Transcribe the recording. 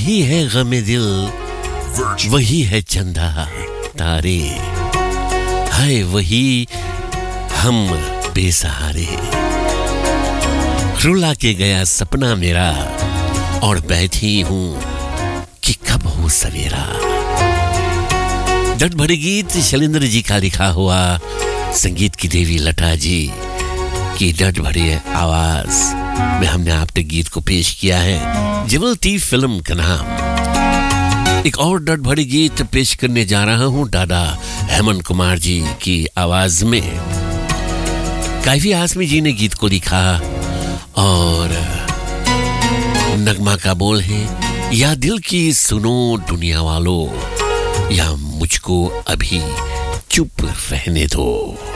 वही है गमे दिल, वही है चंदा तारे, हाय वही हम बेसहारे। रुला के गया सपना मेरा और बैठी हूं कि कब हो सवेरा। डट भरे गीत शैलेंद्र जी का लिखा हुआ, संगीत की देवी लता जी की डट भरी आवाज में हमने आपके गीत को पेश किया है जबलती फिल्म का नाम। एक और डट भरी गीत पेश करने जा रहा हूं दादा हेमंत कुमार जी की आवाज में। कैफी आसमी जी ने गीत को लिखा और नगमा का बोल है, या दिल की सुनो दुनिया वालों, या मुझको अभी चुप रहने दो।